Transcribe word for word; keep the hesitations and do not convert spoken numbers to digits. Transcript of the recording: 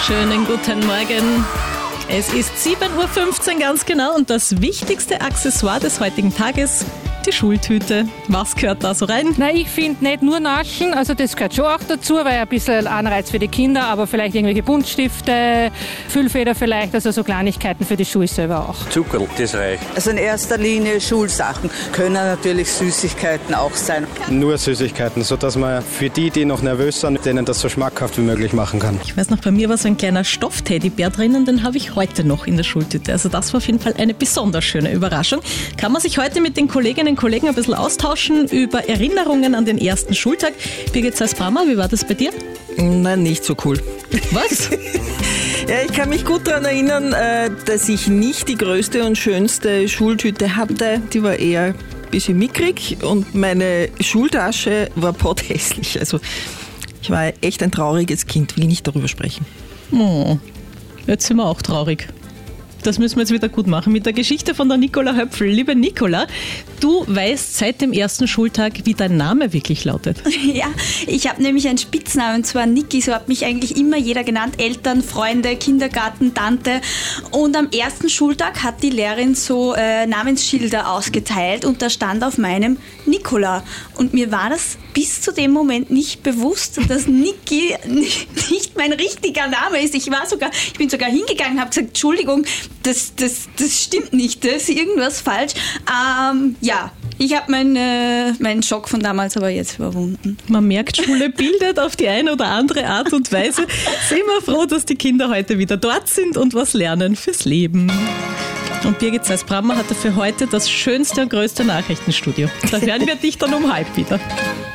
Schönen guten Morgen. Es ist sieben Uhr fünfzehn ganz genau und das wichtigste Accessoire des heutigen Tages, die Schultüte. Was gehört da so rein? Na, ich finde nicht nur Naschen, also das gehört schon auch dazu, weil ein bisschen Anreiz für die Kinder, aber vielleicht irgendwelche Buntstifte, Füllfeder vielleicht, also so Kleinigkeiten für die Schule selber auch. Zucker, das reicht. Also in erster Linie Schulsachen, können natürlich Süßigkeiten auch sein. Nur Süßigkeiten, sodass man für die, die noch nervös sind, denen das so schmackhaft wie möglich machen kann. Ich weiß noch, bei mir war so ein kleiner Stoffteddybär drinnen, den habe ich heute noch in der Schultüte. Also das war auf jeden Fall eine besonders schöne Überraschung. Kann man sich heute mit den Kolleginnen und Kollegen ein bisschen austauschen über Erinnerungen an den ersten Schultag. Birgit Zeiss-Brammer, wie war das bei dir? Nein, nicht so cool. Was? Ja, ich kann mich gut daran erinnern, dass ich nicht die größte und schönste Schultüte hatte. Die war eher ein bisschen mickrig und meine Schultasche war potthässlich. Also ich war echt ein trauriges Kind, will nicht darüber sprechen. Oh, jetzt sind wir auch traurig. Das müssen wir jetzt wieder gut machen mit der Geschichte von der Nicola Höpfl. Liebe Nicola, du weißt seit dem ersten Schultag, wie dein Name wirklich lautet. Ja, ich habe nämlich einen Spitznamen, und zwar Niki. So hat mich eigentlich immer jeder genannt. Eltern, Freunde, Kindergarten, Tante. Und am ersten Schultag hat die Lehrerin so äh, Namensschilder ausgeteilt und da stand auf meinem Nicola. Und mir war das bis zu dem Moment nicht bewusst, dass Niki nicht mein richtiger Name ist. Ich war sogar, ich bin sogar hingegangen und habe gesagt, Entschuldigung, das, das, das stimmt nicht, da ist irgendwas falsch. Ähm, ja, ich habe meinen, äh, meinen Schock von damals aber jetzt überwunden. Man merkt, Schule bildet auf die eine oder andere Art und Weise. Sind wir froh, dass die Kinder heute wieder dort sind und was lernen fürs Leben. Und Birgit Zeiss-Brammer hatte für heute das schönste und größte Nachrichtenstudio. Da hören wir dich dann um halb wieder.